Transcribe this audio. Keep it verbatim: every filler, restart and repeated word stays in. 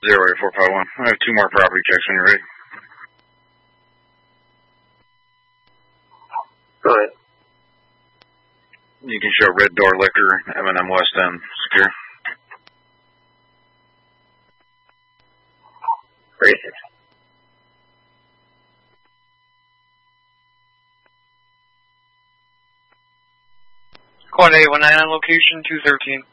Zero eight four five one. I have two more property checks when you're ready. Go ahead. You can show Red Door Liquor, M and M West End, secure. Great. Quad eight one nine on location two thirteen.